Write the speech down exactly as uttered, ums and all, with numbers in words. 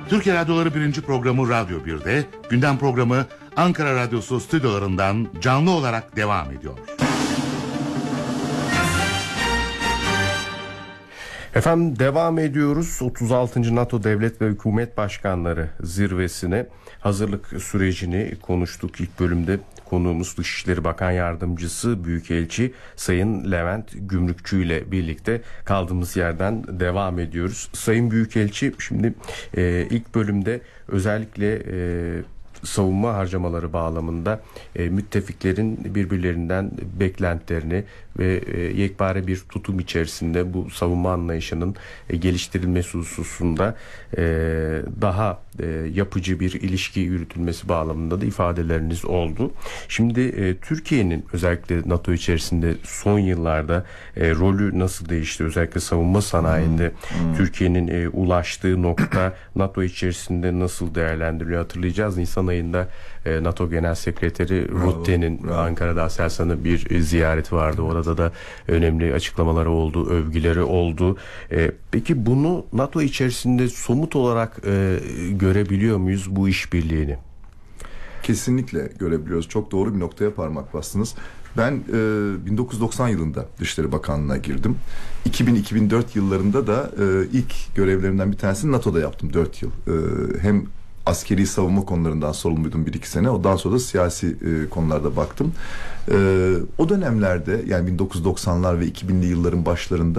Türkiye Radyoları birinci programı Radyo bir'de, gündem programı Ankara Radyosu stüdyolarından canlı olarak devam ediyor. Efendim devam ediyoruz. otuz altıncı NATO Devlet ve Hükümet Başkanları Zirvesi'ne hazırlık sürecini konuştuk. İlk bölümde konuğumuz Dışişleri Bakan Yardımcısı Büyükelçi Sayın Levent Gümrükçü ile birlikte kaldığımız yerden devam ediyoruz. Sayın Büyükelçi, şimdi e, ilk bölümde özellikle e, savunma harcamaları bağlamında e, müttefiklerin birbirlerinden beklentilerini ve e, yekpare bir tutum içerisinde bu savunma anlayışının e, geliştirilmesi hususunda e, daha e, yapıcı bir ilişki yürütülmesi bağlamında da ifadeleriniz oldu. Şimdi e, Türkiye'nin özellikle NATO içerisinde son yıllarda e, rolü nasıl değişti? Özellikle savunma sanayinde hmm. Hmm. Türkiye'nin e, ulaştığı nokta NATO içerisinde nasıl değerlendiriliyor? Hatırlayacağız, Nisan ayında e, NATO Genel Sekreteri Rutte'nin Ankara'da Aselsan'a bir e, ziyareti vardı. Orada da önemli açıklamaları oldu, övgüleri oldu. E, peki bunu NATO içerisinde somut olarak e, görebiliyor muyuz bu işbirliğini? Kesinlikle görebiliyoruz. Çok doğru bir noktaya parmak bastınız. Ben e, bin dokuz yüz doksan yılında Dışişleri Bakanlığı'na girdim. iki bin iki bin dört yıllarında da e, ilk görevlerimden bir tanesini NATO'da yaptım dört yıl. E, hem askeri savunma konularından sorumluydum bir iki sene. Ondan sonra da siyasi e, konularda baktım. E, o dönemlerde, yani bin dokuz yüz doksanlar ve iki binli yılların başlarında